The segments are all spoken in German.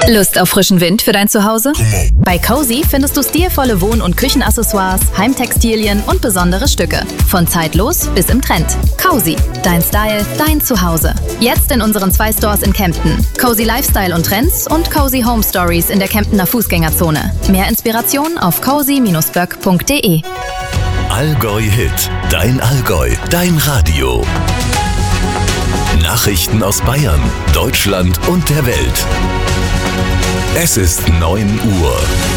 Lust auf frischen Wind für dein Zuhause? Bei Cozy findest du stilvolle Wohn- und Küchenaccessoires, Heimtextilien und besondere Stücke. Von zeitlos bis im Trend. Cozy, dein Style, dein Zuhause. Jetzt in unseren 2 Stores in Kempten. Cozy Lifestyle und Trends und Cozy Home Stories in der Kemptener Fußgängerzone. Mehr Inspiration auf cozy-böck.de. Allgäu Hit, dein Allgäu, dein Radio. Nachrichten aus Bayern, Deutschland und der Welt. Es ist 9 Uhr.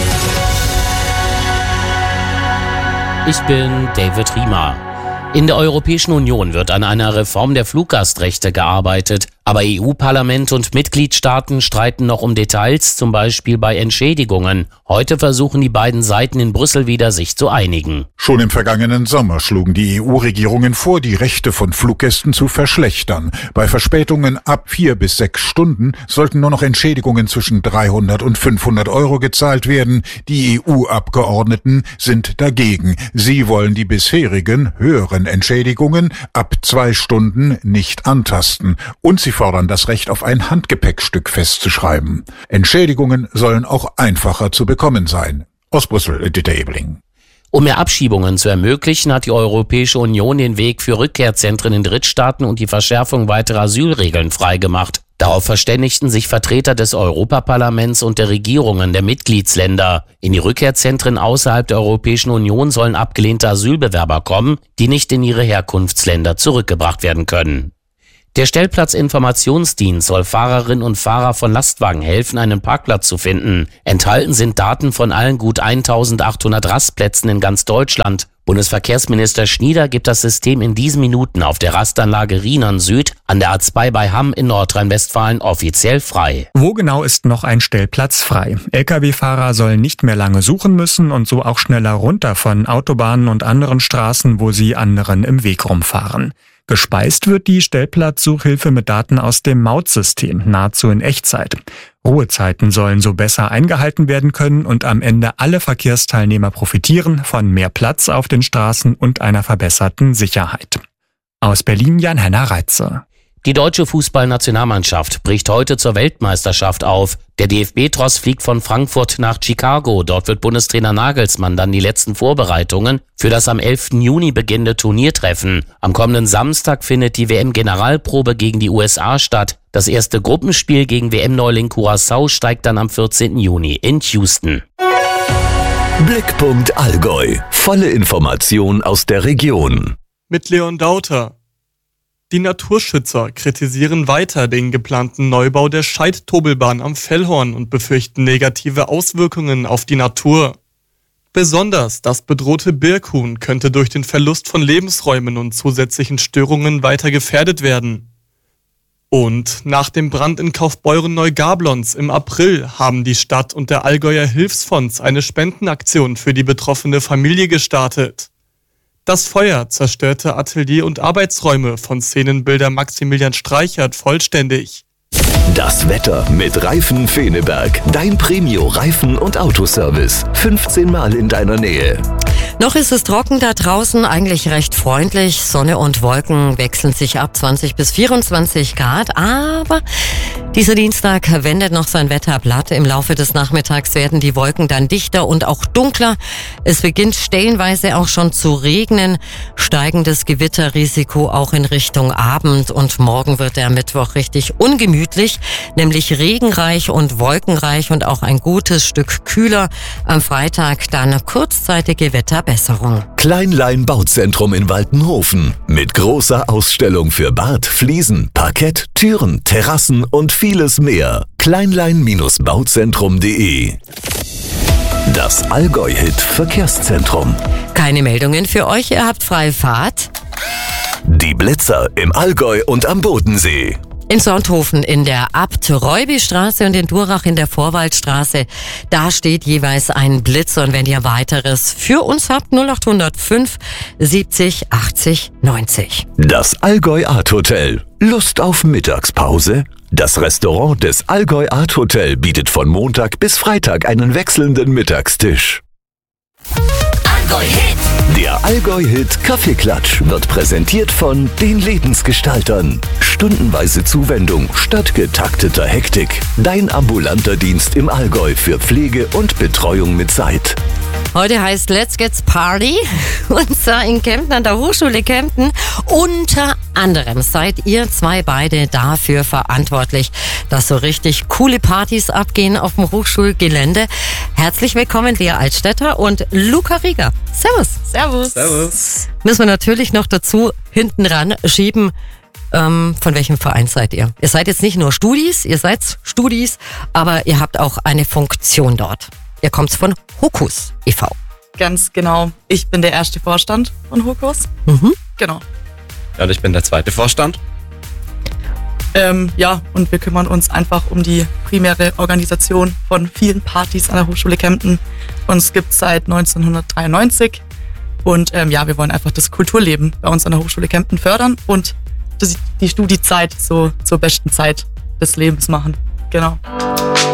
Ich bin David Riemer. In der Europäischen Union wird an einer Reform der Fluggastrechte gearbeitet. Aber EU-Parlament und Mitgliedstaaten streiten noch um Details, zum Beispiel bei Entschädigungen. Heute versuchen die beiden Seiten in Brüssel wieder, sich zu einigen. Schon im vergangenen Sommer schlugen die EU-Regierungen vor, die Rechte von Fluggästen zu verschlechtern. Bei Verspätungen ab 4 bis 6 Stunden sollten nur noch Entschädigungen zwischen 300 und 500 Euro gezahlt werden. Die EU-Abgeordneten sind dagegen. Sie wollen die bisherigen höheren Entschädigungen ab 2 Stunden nicht antasten. Und sie fordern das Recht auf ein Handgepäckstück festzuschreiben. Entschädigungen sollen auch einfacher zu bekommen sein. Aus Brüssel, Dieter Ebling. Um mehr Abschiebungen zu ermöglichen, hat die Europäische Union den Weg für Rückkehrzentren in Drittstaaten und die Verschärfung weiterer Asylregeln freigemacht. Darauf verständigten sich Vertreter des Europaparlaments und der Regierungen der Mitgliedsländer. In die Rückkehrzentren außerhalb der Europäischen Union sollen abgelehnte Asylbewerber kommen, die nicht in ihre Herkunftsländer zurückgebracht werden können. Der Stellplatzinformationsdienst soll Fahrerinnen und Fahrer von Lastwagen helfen, einen Parkplatz zu finden. Enthalten sind Daten von allen gut 1800 Rastplätzen in ganz Deutschland. Bundesverkehrsminister Schnieder gibt das System in diesen Minuten auf der Rastanlage Rhinern Süd an der A2 bei Hamm in Nordrhein-Westfalen offiziell frei. Wo genau ist noch ein Stellplatz frei? Lkw-Fahrer sollen nicht mehr lange suchen müssen und so auch schneller runter von Autobahnen und anderen Straßen, wo sie anderen im Weg rumfahren. Gespeist wird die Stellplatzsuchhilfe mit Daten aus dem Mautsystem, nahezu in Echtzeit. Ruhezeiten sollen so besser eingehalten werden können und am Ende alle Verkehrsteilnehmer profitieren von mehr Platz auf den Straßen und einer verbesserten Sicherheit. Aus Berlin Jan-Henner Reitze. Die deutsche Fußballnationalmannschaft bricht heute zur Weltmeisterschaft auf. Der DFB-Tross fliegt von Frankfurt nach Chicago. Dort wird Bundestrainer Nagelsmann dann die letzten Vorbereitungen für das am 11. Juni beginnende Turnier treffen. Am kommenden Samstag findet die WM-Generalprobe gegen die USA statt. Das erste Gruppenspiel gegen WM-Neuling Curaçao steigt dann am 14. Juni in Houston. Blickpunkt Allgäu. Volle Information aus der Region. Mit Leon Dauter. Die Naturschützer kritisieren weiter den geplanten Neubau der Scheidtobelbahn am Fellhorn und befürchten negative Auswirkungen auf die Natur. Besonders das bedrohte Birkhuhn könnte durch den Verlust von Lebensräumen und zusätzlichen Störungen weiter gefährdet werden. Und nach dem Brand in Kaufbeuren-Neugablonz im April haben die Stadt und der Allgäuer Hilfsfonds eine Spendenaktion für die betroffene Familie gestartet. Das Feuer zerstörte Atelier- und Arbeitsräume von Szenenbilder Maximilian Streichert vollständig. Das Wetter mit Reifen Feneberg. Dein Premio-Reifen- und Autoservice. 15 Mal in deiner Nähe. Noch ist es trocken da draußen, eigentlich recht freundlich. Sonne und Wolken wechseln sich ab 20 bis 24 Grad. Aber dieser Dienstag wendet noch sein Wetterblatt. Im Laufe des Nachmittags werden die Wolken dann dichter und auch dunkler. Es beginnt stellenweise auch schon zu regnen. Steigendes Gewitterrisiko auch in Richtung Abend. Und morgen wird der Mittwoch richtig ungemütlich, nämlich regenreich und wolkenreich und auch ein gutes Stück kühler. Am Freitag dann kurzzeitige Wetterbesserung. Kleinlein Bauzentrum in Waltenhofen. Mit großer Ausstellung für Bad, Fliesen, Parkett, Türen, Terrassen und vieles mehr. Kleinlein-bauzentrum.de. Das Allgäu-Hit Verkehrszentrum. Keine Meldungen für euch, ihr habt freie Fahrt. Die Blitzer im Allgäu und am Bodensee. In Sonthofen in der Abt-Reuby-Straße und in Durach in der Vorwaldstraße. Da steht jeweils ein Blitz. Und wenn ihr weiteres für uns habt, 0805 70 80 90. Das Allgäu Art Hotel. Lust auf Mittagspause? Das Restaurant des Allgäu Art Hotel bietet von Montag bis Freitag einen wechselnden Mittagstisch. Allgäu-Hit. Der Allgäu-Hit Kaffeeklatsch wird präsentiert von den Lebensgestaltern. Stundenweise Zuwendung statt getakteter Hektik. Dein ambulanter Dienst im Allgäu für Pflege und Betreuung mit Zeit. Heute heißt Let's Get Party und zwar in Kempten an der Hochschule Kempten. Unter anderem seid ihr zwei beide dafür verantwortlich, dass so richtig coole Partys abgehen auf dem Hochschulgelände. Herzlich willkommen, Lea Altstädter und Luca Rieger. Servus. Servus. Servus. Müssen wir natürlich noch dazu hinten ran schieben. Von welchem Verein seid ihr? Ihr seid jetzt nicht nur Studis, aber ihr habt auch eine Funktion dort. Ihr kommt von Hokus e.V. Ganz genau. Ich bin der erste Vorstand von Hokus. Genau. Ja, und ich bin der zweite Vorstand. Und wir kümmern uns einfach um die primäre Organisation von vielen Partys an der Hochschule Kempten. Uns gibt es seit 1993 und wir wollen einfach das Kulturleben bei uns an der Hochschule Kempten fördern und die Studiezeit so zur besten Zeit des Lebens machen. Genau.